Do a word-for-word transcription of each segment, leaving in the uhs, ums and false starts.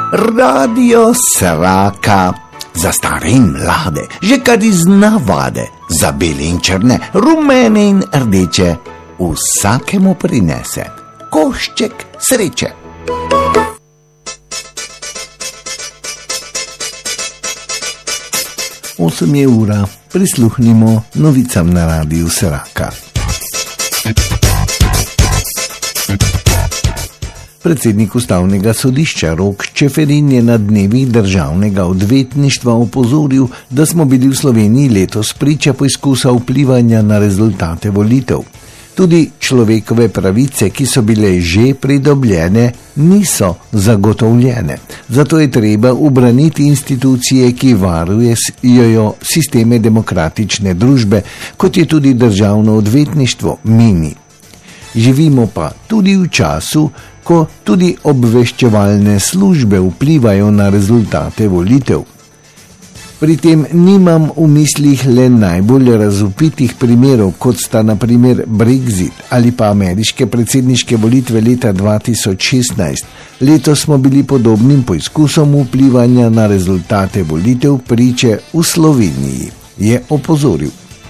Radio Sraka. Za stare in mlade, že kar iz navade, za bele in črne, rumene in rdeče, vsakemu prinese košček sreče. Osem je ura, prisluhnimo novicam na Radiu Sraka. Predsednik ustavnega sodišča Rok Čeferin je na dnevih državnega odvetništva opozoril, da smo bili v Sloveniji letos priča poizkusa vplivanja na rezultate volitev. Tudi človekove pravice, ki so bile že pridobljene, niso zagotovljene. Zato je treba ubraniti institucije, ki varujejo sisteme demokratične družbe, kot je tudi državno odvetništvo meni. Živimo pa tudi v času, ko tudi obveščevalne službe vplivajo na rezultate volitev. Pri tem nimam v mislih le najbolj razvpitih primerov, kot sta na primer Brexit ali pa ameriške predsedniške volitve leta dva tisoč šestnajst. Letos smo bili podobnim poizkusom vplivanja na rezultate volitev priče v Sloveniji, je opozoril.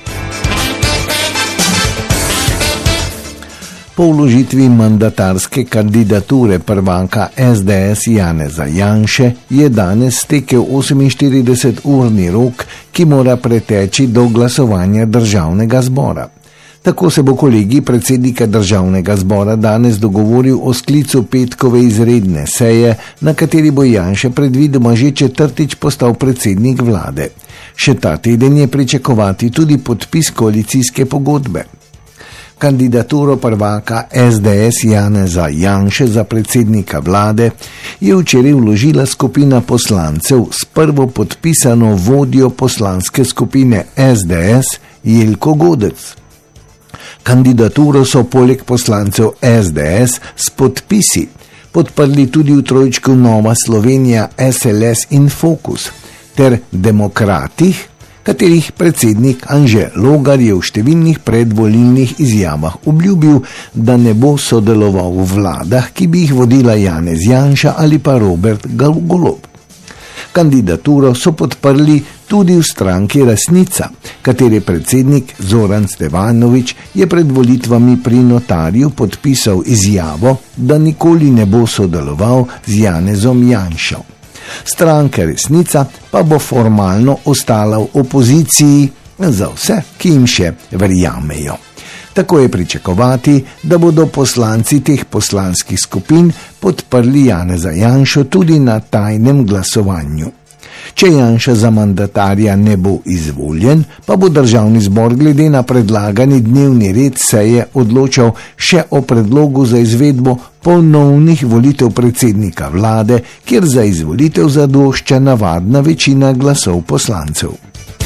Po vložitvi mandatarske kandidature prvaka es de es Janeza Janše je danes stekel oseminštirideseturni rok, ki mora preteči do glasovanja državnega zbora. Tako se bo kolegij predsednika državnega zbora danes dogovoril o sklicu petkove izredne seje, na kateri bo Janše predvidoma že četrtič postal predsednik vlade. Še ta teden je pričakovati tudi podpis koalicijske pogodbe. Kandidaturo prvaka es de es Janeza Janše za predsednika vlade je včeraj vložila skupina poslancev s prvo podpisano vodjo poslanske skupine es de es Jelko Godec. Kandidaturo so poleg poslancev es de es s podpisi podprli tudi v trojčku Nova Slovenija, es el es in Fokus ter Demokratih, katerih predsednik Anže Logar je v številnih predvolilnih izjavah obljubil, da ne bo sodeloval v vladah, ki bi jih vodila Janez Janša ali pa Robert Golob. Kandidaturo so podprli tudi v stranki Resnica, katere predsednik Zoran Stevanović je pred volitvami pri notarju podpisal izjavo, da nikoli ne bo sodeloval z Janezom Janšo. Stranka Resnica pa bo formalno ostala v opoziciji za vse, ki jim še verjamejo. Tako je pričakovati, da bodo poslanci teh poslanskih skupin podprli Janeza Janšo tudi na tajnem glasovanju. Če Janša za mandatarja ne bo izvoljen, pa bo državni zbor glede na predlagani dnevni red seje odločal še o predlogu za izvedbo ponovnih volitev predsednika vlade, kjer za izvolitev zadošča navadna večina glasov poslancev.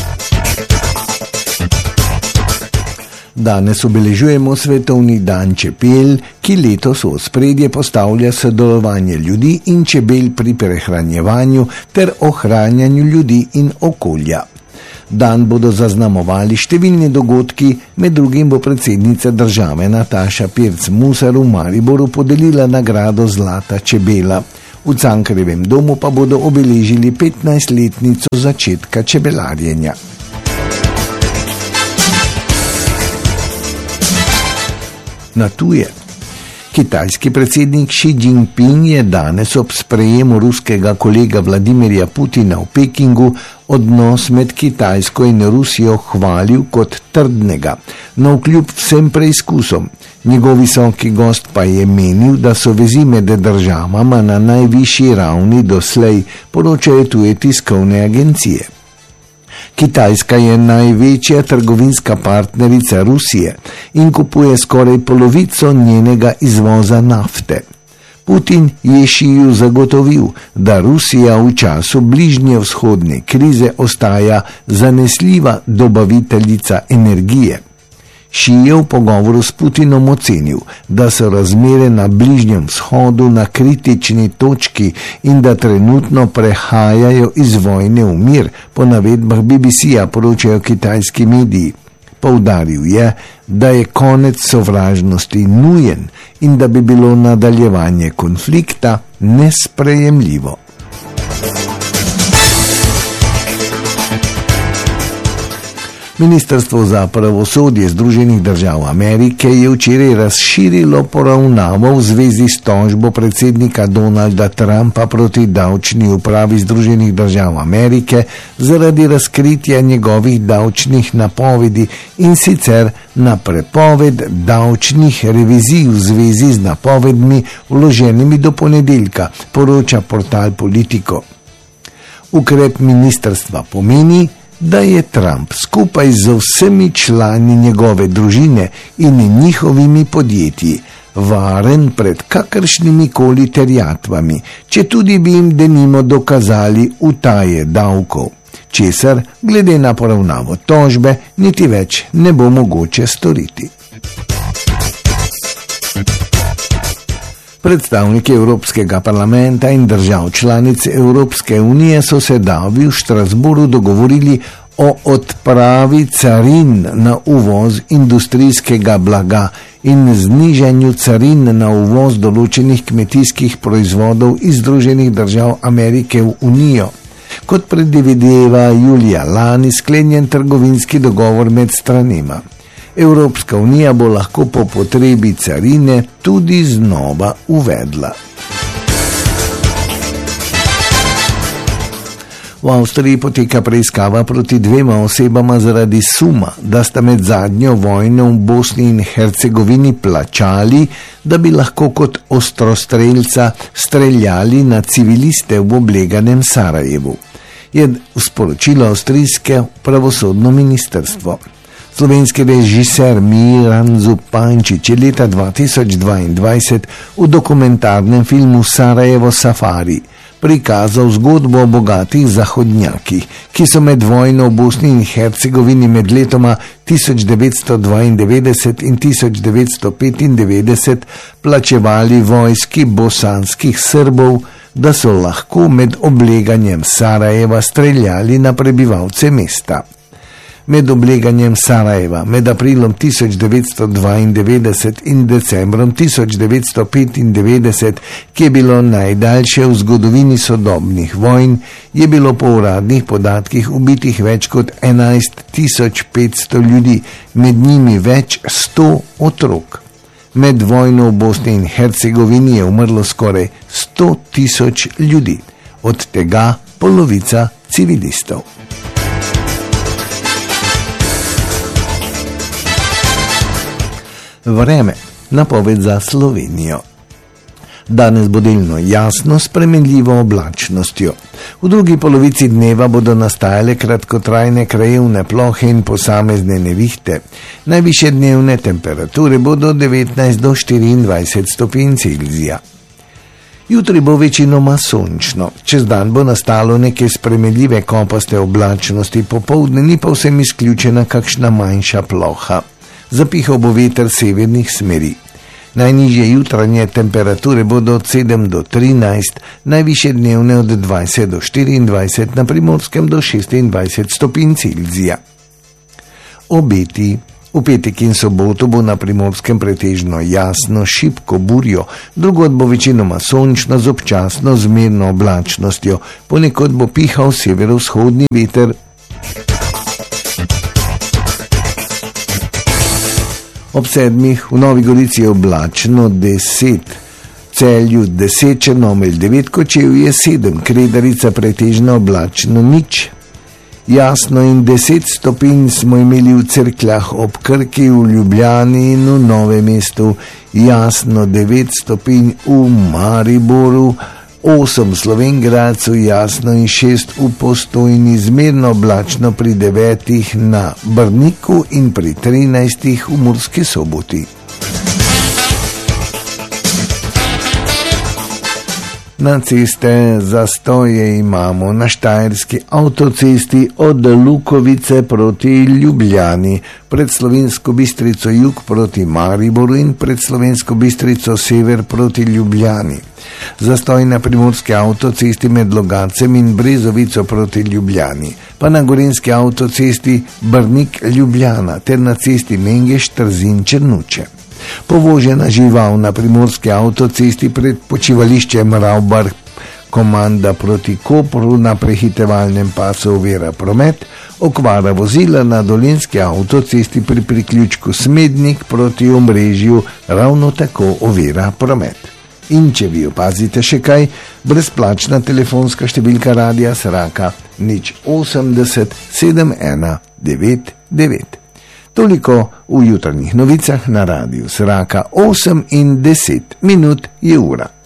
Danes obeležujemo svetovni dan čebel, ki letos v ospredje postavlja sodelovanje ljudi in čebel pri prehranjevanju ter ohranjanju ljudi in okolja. Dan bodo zaznamovali številni dogodki, med drugim bo predsednica države Nataša Pirc Musar v Mariboru podelila nagrado Zlata čebela. V Cankarjevem domu pa bodo obeležili petnajstletnico začetka čebelarjenja. Na tuje. Kitajski predsednik Xi Jinping je danes ob sprejemu ruskega kolega Vladimirja Putina v Pekingu odnos med Kitajsko in Rusijo hvalil kot trdnega, navkljub vsem preizkusom. Njegov visoki gost pa je menil, da so vezi med državama na najvišji ravni doslej, poročajo tuje tiskovne agencije. Kitajska je največja trgovinska partnerica Rusije in kupuje skoraj polovico njenega izvoza nafte. Putin je Šiju zagotovil, da Rusija v času bližnje vzhodne krize ostaja zanesljiva dobaviteljica energije. Ši je v pogovoru s Putinom ocenil, da so razmere na Bližnjem vzhodu na kritični točki in da trenutno prehajajo iz vojne v mir, po navedbah be be ce-ja poročajo kitajski mediji. Poudaril je, da je konec sovražnosti nujen in da bi bilo nadaljevanje konflikta nesprejemljivo. Ministrstvo za pravosodje Združenih držav Amerike je včeraj razširilo poravnavo v zvezi s tožbo predsednika Donalda Trumpa proti davčni upravi Združenih držav Amerike zaradi razkritja njegovih davčnih napovedi, in sicer na prepoved davčnih revizij v zvezi z napovedmi vloženimi do ponedeljka, poroča portal Politico. Ukrep ministrstva pomeni, da je Trump skupaj z vsemi člani njegove družine in njihovimi podjetji varen pred kakršnimi koli terjatvami, če tudi bi jim denimo dokazali utaje davkov, česar glede na poravnavo tožbe niti več ne bo mogoče storiti. Predstavniki Evropskega parlamenta in držav članic Evropske unije so se davi v Štrasburu dogovorili o odpravi carin na uvoz industrijskega blaga in znižanju carin na uvoz določenih kmetijskih proizvodov iz Združenih držav Amerike v Unijo, kot predvideva julija lani sklenjen trgovinski dogovor med stranima. Evropska unija bo lahko po potrebi carine tudi znova uvedla. V Avstriji poteka preiskava proti dvema osebama zaradi suma, da sta med zadnjo vojno v Bosni in Hercegovini plačali, da bi lahko kot ostrostrelca streljali na civiliste v obleganem Sarajevu, je sporočilo avstrijske pravosodno ministrstvo. Slovenski režiser Miran Zupančič je leta dva tisoč dvaindvajset v dokumentarnem filmu Sarajevo Safari prikazal zgodbo o bogatih zahodnjakih, ki so med vojno v Bosni in Hercegovini med letoma tisoč devetsto dvaindevetdeset in tisoč devetsto petindevetdeset plačevali vojski bosanskih Srbov, da so lahko med obleganjem Sarajeva streljali na prebivalce mesta. Med obleganjem Sarajeva med aprilom tisoč devetsto dvaindevetdeset in decembrom tisoč devetsto petindevetdeset, ki je bilo najdaljše v zgodovini sodobnih vojn, je bilo po uradnih podatkih ubitih več kot enajst tisoč petsto ljudi, med njimi več sto otrok. Med vojno v Bosni in Hercegovini je umrlo skoraj sto tisoč ljudi, od tega polovica civilistov. Vreme, napoved za Slovenijo. Danes bo delno jasno s spremenljivo oblačnostjo. V drugi polovici dneva bodo nastajale kratkotrajne krajevne plohe in posamezne nevihte. Najvišje dnevne temperature bodo devetnajst do štiriindvajset stopinj Celzija. Jutri bo večinoma sončno, čez dan bo nastalo neke spremenljive kopaste oblačnosti, popoldne ni pa vsem izključena kakšna manjša ploha. Zapihal bo veter severnih smeri. Najnižje jutranje temperature bodo od sedem do trinajst, najvišje dnevne od dvajset do štiriindvajset, na Primorskem do šestindvajset stopinj Celzija. Obeti. V petek in soboto bo na Primorskem pretežno jasno, šibko burjo, drugod bo večinoma sončno z občasno zmerno oblačnostjo, ponekod bo pihal severovzhodni veter. Ob sedmih v Novi Gorici je oblačno deset, Celju deset, Črnomelj devet, Kočevje sedem, Kredarica pretežno oblačno nič. Jasno in deset stopinj smo imeli v Cerkljah ob Krki, v Ljubljani in v Novem mestu, jasno devet stopinj v Mariboru, osem v Slovenj Gradcu, jasno in šest v Postojni, zmerno oblačno pri devetih na Brniku in pri trinajstih v Murski Soboti. Na ceste zastoje imamo na štajerski avtocesti od Lukovice proti Ljubljani, pred Slovensko Bistrico jug proti Mariboru in pred Slovensko Bistrico sever proti Ljubljani. Zastoj na primorski avtocesti med Logacem in Brezovico proti Ljubljani, pa na gorenski avtocesti Brnik-Ljubljana ter na cesti Mengeš-Trzin-Črnuče. Povožena žival na primorski avtocesti pred počivališčem Ravbar komanda proti Kopru na prehitevalnem pasu ovira promet, okvara vozila na dolenjski avtocesti pri priključku Smednik proti omrežju ravno tako ovira promet. In če vi opazite še kaj, brezplačna telefonska številka Radia Sraka nič osemdeset sedem ena devet devet. Toliko v jutarnjih novicah na Radiu Sraka, osem in deset minut je ura.